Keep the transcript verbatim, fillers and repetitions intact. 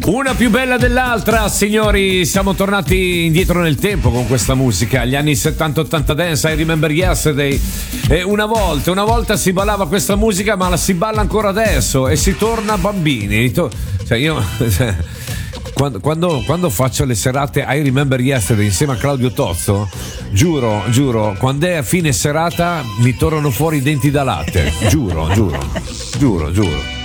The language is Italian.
Una più bella dell'altra, signori, siamo tornati indietro nel tempo con questa musica, gli anni settanta ottanta dance, I Remember Yesterday. E una volta, una volta si ballava questa musica, ma la si balla ancora adesso e si torna bambini. Cioè io quando, quando, quando faccio le serate I Remember Yesterday insieme a Claudio Tozzo, giuro, giuro, quando è a fine serata mi tornano fuori i denti da latte, giuro, giuro, giuro, giuro.